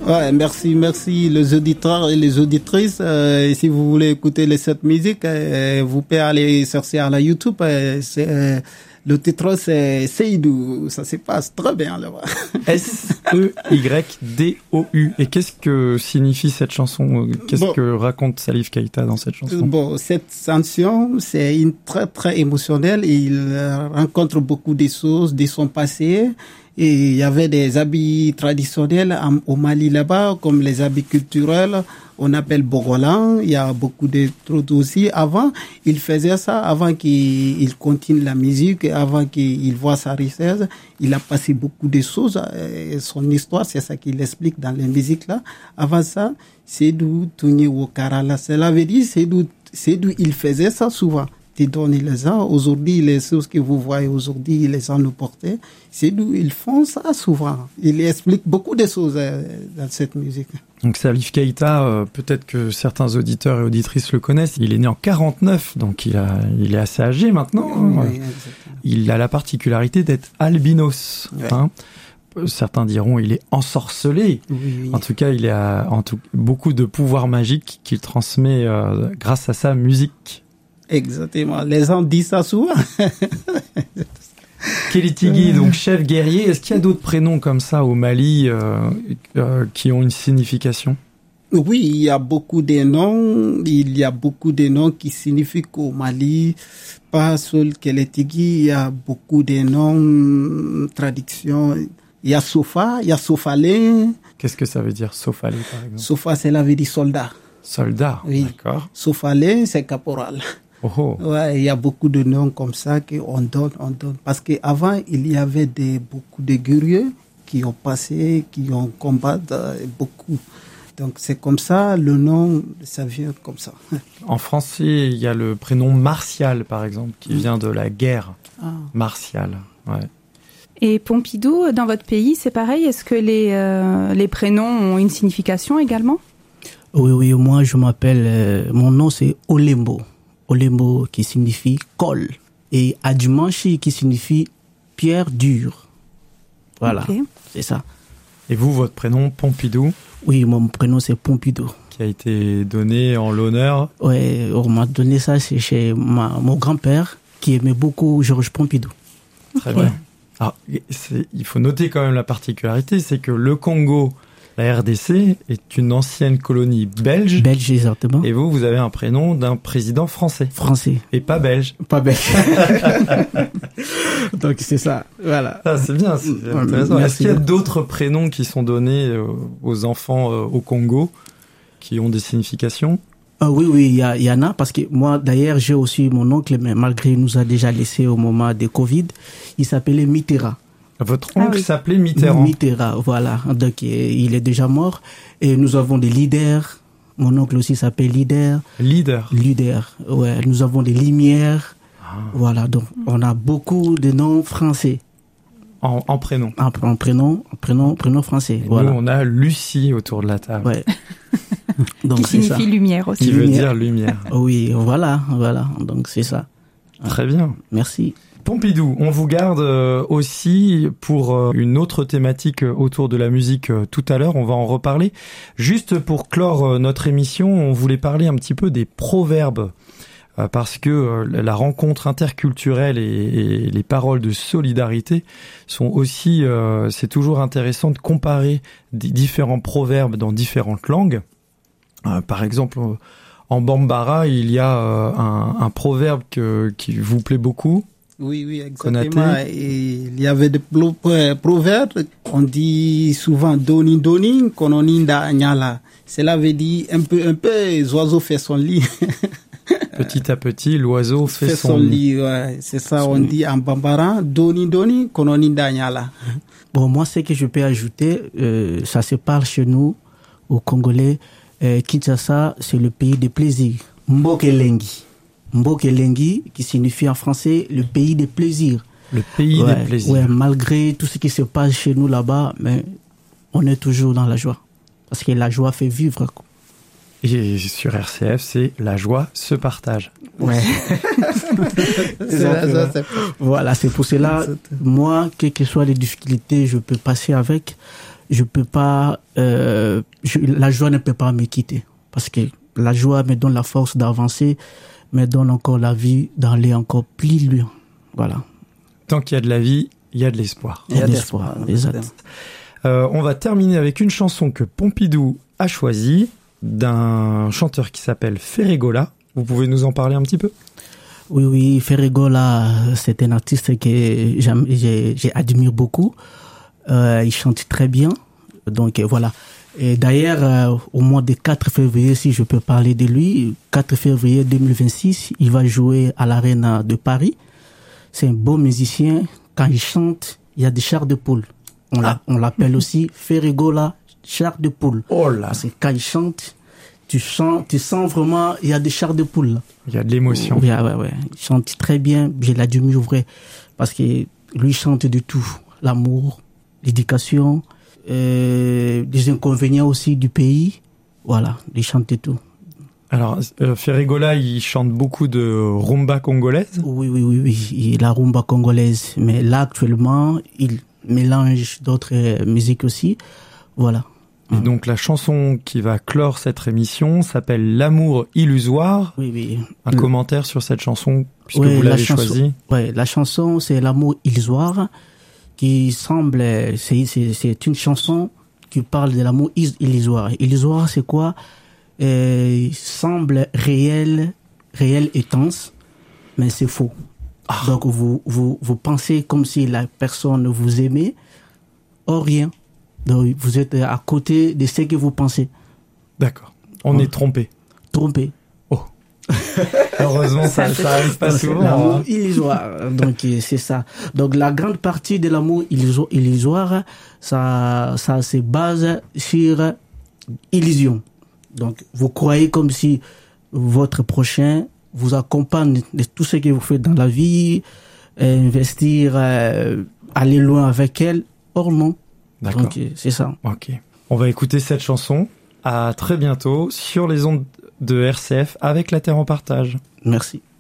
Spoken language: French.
Ouais, merci les auditeurs et les auditrices. Et si vous voulez écouter cette musique, vous pouvez aller chercher à la YouTube. Le titre, c'est Seydou. Ça se passe très bien là-bas. Seydou. Et qu'est-ce que signifie cette chanson? Qu'est-ce que raconte Salif Keïta dans cette chanson? Bon, cette chanson, c'est une très, très émotionnelle. Il rencontre beaucoup de choses de son passé. Et il y avait des habits traditionnels au Mali là-bas, comme les habits culturels. On appelle Bogolan. Il y a beaucoup de trucs aussi. Avant, il faisait ça, avant qu'il continue la musique, avant qu'il voit sa richesse. Il a passé beaucoup de choses. Son histoire, c'est ça qu'il explique dans les musiques là. Avant ça, Seydou Touni Wokarala. Cela veut dire Seydou, il faisait ça souvent. Tu donnes les gens. Aujourd'hui, les choses que vous voyez aujourd'hui, les gens nous portaient. Seydou, ils font ça souvent. Il explique beaucoup de choses dans cette musique. Donc Salif Keïta, peut-être que certains auditeurs et auditrices le connaissent. Il est né en 49, donc il est assez âgé maintenant. Oui, il a la particularité d'être albinos. Ouais. Hein. Certains diront il est ensorcelé. Oui. En tout cas, il a beaucoup de pouvoirs magiques qu'il transmet grâce à sa musique. Exactement. Les gens disent ça souvent. Kélitigui, donc chef guerrier. Est-ce qu'il y a d'autres prénoms comme ça au Mali qui ont une signification? Oui, il y a beaucoup de noms. Il y a beaucoup de noms qui signifient qu'au Mali, pas seul Kélitigui, il y a beaucoup de noms, traductions. Il y a Sofa, il y a Sofalé. Qu'est-ce que ça veut dire, Sofalé, par exemple? Sofa, c'est la veut dire soldat. Soldat, oui. D'accord. Sofalé, c'est caporal. Oh. Ouais, il y a beaucoup de noms comme ça qu'on donne. Parce qu'avant, il y avait beaucoup de guerriers qui ont passé, qui ont combattu beaucoup. Donc c'est comme ça, le nom, ça vient comme ça. En français, il y a le prénom Martial, par exemple, qui vient de la guerre. Martial, ouais. Et Pompidou, dans votre pays, c'est pareil? Est-ce que les prénoms ont une signification également? Oui, moi je m'appelle, mon nom c'est Olembo. Olembo qui signifie col. Et Adjumanchi qui signifie pierre dure. Voilà, okay. C'est ça. Et vous, votre prénom Pompidou? Oui, mon prénom c'est Pompidou. Qui a été donné en l'honneur? Oui, on m'a donné ça, c'est chez mon grand-père qui aimait beaucoup Georges Pompidou. Très bien. Alors, il faut noter quand même la particularité, c'est que le Congo, la RDC, est une ancienne colonie belge. Belge, exactement. Et vous avez un prénom d'un président français. Français. Et pas belge. Pas belge. Donc c'est ça, voilà. Ah, c'est bien, c'est intéressant. Est-ce qu'il y a d'autres prénoms qui sont donnés aux enfants au Congo qui ont des significations? Oui, il y en a, parce que moi, d'ailleurs, j'ai aussi mon oncle, mais malgré il nous a déjà laissé au moment de Covid, il s'appelait Mitterrand. Votre oncle s'appelait Mitterrand. Mitterrand, voilà. Donc, il est déjà mort. Et nous avons des leaders. Mon oncle aussi s'appelle Leader. Leader, ouais. Nous avons des Lumières. Voilà, donc on a beaucoup de noms français. En prénom. En prénom français. Et voilà. nous, on a Lucie autour de la table. Ouais. Donc, qui signifie lumière aussi. Qui veut dire lumière. Oui, voilà. Donc c'est ça. Très bien. Merci. Pompidou, on vous garde aussi pour une autre thématique autour de la musique tout à l'heure, on va en reparler. Juste pour clore notre émission, on voulait parler un petit peu des proverbes, parce que la rencontre interculturelle et les paroles de solidarité sont aussi, c'est toujours intéressant de comparer des différents proverbes dans différentes langues. Par exemple, en Bambara, il y a un proverbe qui vous plaît beaucoup. Oui, exactement. Et il y avait des proverbes. On dit souvent doni doni, kononinda nyala. Cela veut dire un peu, l'oiseau fait son lit. Petit à petit, l'oiseau fait son lit. Ouais, c'est ça, on dit en Bambara, doni doni, kononinda nyala. Bon, moi, ce que je peux ajouter, ça se parle chez nous, aux Congolais. Kinshasa, c'est le pays des plaisirs. Mbokelengi. Mbokelengi, qui signifie en français le pays des plaisirs. Le pays des plaisirs. Ouais, malgré tout ce qui se passe chez nous là-bas, mais on est toujours dans la joie. Parce que la joie fait vivre. Et sur RCF, c'est la joie se partage. Ouais. Voilà, c'est pour cela, moi, quelles que soient les difficultés, je peux passer avec. je peux pas, la joie ne peut pas me quitter. Parce que la joie me donne la force d'avancer, me donne encore la vie d'aller encore plus loin. Voilà. Tant qu'il y a de la vie, il y a de l'espoir. Il y a de l'espoir, exact. On va terminer avec une chanson que Pompidou a choisie, d'un chanteur qui s'appelle Ferregola. Vous pouvez nous en parler un petit peu ? Oui, Ferregola, c'est un artiste que j'admire beaucoup. Il chante très bien. Donc voilà. Et d'ailleurs, au mois de 4 février, si je peux parler de lui, 4 février 2026, il va jouer à l'Arena de Paris. C'est un beau musicien. Quand il chante, il y a des chars de poule. On l'appelle aussi Ferregola, char de poule. Oh là! Parce que quand il chante, tu sens vraiment, il y a des chars de poule. Il y a de l'émotion. Ouais. Il chante très bien. J'ai l'admire vrai. Parce que lui chante de tout. L'amour, l'éducation, des inconvénients aussi du pays. Voilà, il chante de tout. Alors, Ferregola, il chante beaucoup de rumba congolaise. Oui, la rumba congolaise. Mais là, actuellement, il mélange d'autres musiques aussi. Voilà. Et donc, la chanson qui va clore cette émission s'appelle L'amour illusoire. Oui. Un commentaire sur cette chanson, puisque vous l'avez choisie. Oui, la chanson, c'est L'amour illusoire, qui semble, c'est une chanson qui parle de l'amour illusoire. Illusoire, c'est quoi? Semble réel et tense, mais c'est faux. Donc vous pensez comme si la personne vous aimait, or rien. Donc vous êtes à côté de ce que vous pensez. D'accord. On est trompé. Trompé. Oh. Heureusement, ça arrive pas souvent. L'amour illusoire. Donc c'est ça. Donc la grande partie de l'amour illusoire, ça se base sur illusion. Donc, vous croyez comme si votre prochain vous accompagne de tout ce que vous faites dans la vie, investir, aller loin avec elle. Or non. D'accord. Donc, c'est ça. Ok. On va écouter cette chanson. À très bientôt sur les ondes de RCF avec La Terre en Partage. Merci.